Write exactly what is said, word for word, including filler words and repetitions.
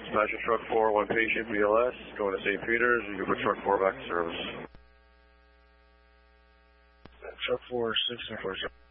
Dispatcher truck four, one patient, B L S, going to Saint Peter's. You can put truck four back to service. Truck four, six and four.